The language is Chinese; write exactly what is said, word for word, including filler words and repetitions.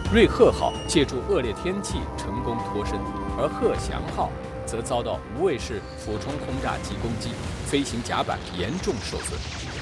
瑞鹤号借助恶劣天气成功脱身，而鹤翔号则遭到无畏式俯冲轰炸机攻击，飞行甲板严重受损。